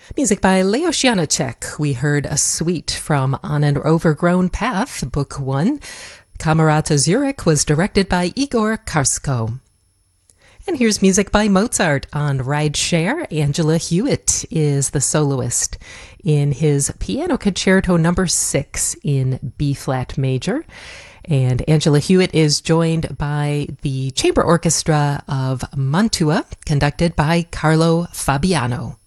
Music by Leo Janacek. We heard a suite from On an Overgrown Path, Book 1. Camerata Zurich was directed by Igor Karsko. And here's music by Mozart on Ride Share. Angela Hewitt is the soloist in his Piano Concerto No. 6 in B-flat major. And Angela Hewitt is joined by the Chamber Orchestra of Mantua, conducted by Carlo Fabiano.